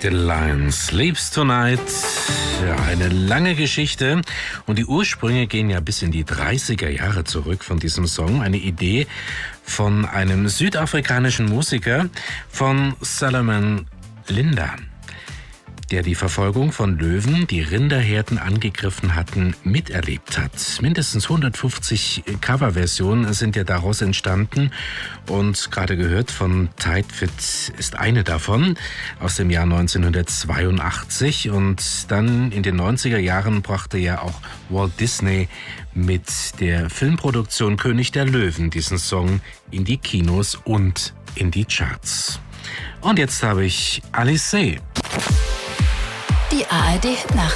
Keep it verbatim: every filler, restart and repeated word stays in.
The Lion Sleeps Tonight. Ja, eine lange Geschichte. Und die Ursprünge gehen ja bis in die dreißiger Jahre zurück von diesem Song. Eine Idee von einem südafrikanischen Musiker, von Solomon Linda, der die Verfolgung von Löwen, die Rinderherden angegriffen hatten, miterlebt hat. Mindestens hundertfünfzig Coverversionen sind ja daraus entstanden und gerade gehört von Tight Fit ist eine davon aus dem Jahr neunzehnhundertzweiundachtzig, und dann in den neunziger Jahren brachte ja auch Walt Disney mit der Filmproduktion König der Löwen diesen Song in die Kinos und in die Charts. Und jetzt habe ich Alice. Die A R D Hit Nacht.